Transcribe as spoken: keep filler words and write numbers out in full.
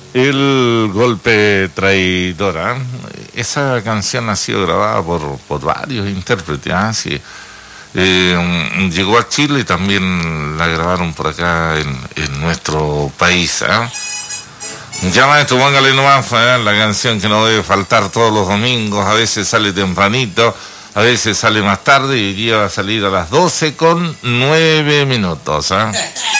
El golpe traidor, ¿eh? Esa canción ha sido grabada por, por varios intérpretes, ¿eh? Sí. Eh, llegó a Chile y también la grabaron por acá en, en nuestro país, ¿eh? Ya maestro, póngale nomás, ¿eh? La canción que no debe faltar todos los domingos. A veces sale tempranito, a veces sale más tarde, y hoy día va a salir a las doce con nueve minutos, ¿eh?